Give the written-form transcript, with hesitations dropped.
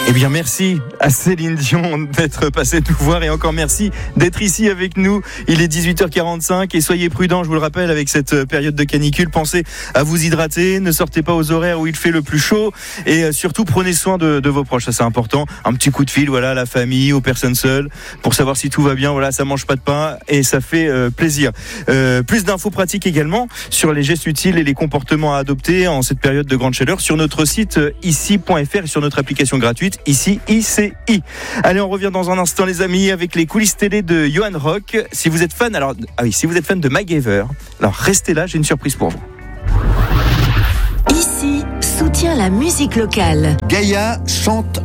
Eh bien, merci à Céline Dion d'être passée nous voir et encore merci d'être ici avec nous. Il est 18h45 et soyez prudents, je vous le rappelle, avec cette période de canicule. Pensez à vous hydrater, ne sortez pas aux horaires où il fait le plus chaud et surtout prenez soin de vos proches, ça c'est important. Un petit coup de fil, voilà, à la famille, aux personnes seules pour savoir si tout va bien. Voilà, ça mange pas de pain et ça fait plaisir. Plus d'infos pratiques également sur les gestes utiles et les comportements à adopter en cette période de grande chaleur sur notre site ici.fr et sur notre application gratuite ici ICI. Allez, on revient dans un instant les amis avec les coulisses télé de Johan Rock. Si vous êtes fan si vous êtes fan de MacGyver, alors restez là, j'ai une surprise pour vous. Ici soutient la musique locale. Gaïa chante